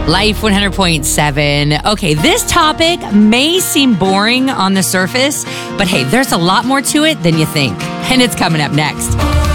Life 100.7. Okay, this topic may seem boring on the surface, but hey, there's a lot more to it than you think. And it's coming up next.